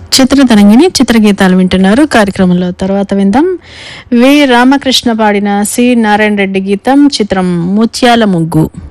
చిత్రతరంగిణి చిత్రగీతాలు వింటున్నారు కార్యక్రమంలో. తర్వాత విందాం వి రామకృష్ణ పాడిన సి నారాయణ రెడ్డి గీతం, చిత్రం ముత్యాల ముగ్గు.